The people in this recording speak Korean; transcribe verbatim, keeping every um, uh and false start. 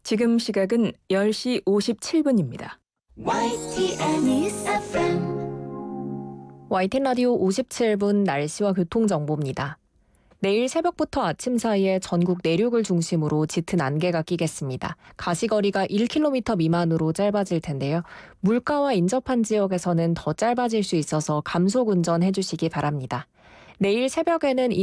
지금 시각은 열 시 오십칠 분입니다. 와이티엔 News 에프엠 와이티엔 라디오 오십칠 분 날씨와 교통정보입니다. 내일 새벽부터 아침 사이에 전국 내륙을 중심으로 짙은 안개가 끼겠습니다. 가시거리가 일 킬로미터 미만으로 짧아질 텐데요. 물가와 인접한 지역에서는 더 짧아질 수 있어서 감속 운전해 주시기 바랍니다. 내일 새벽에는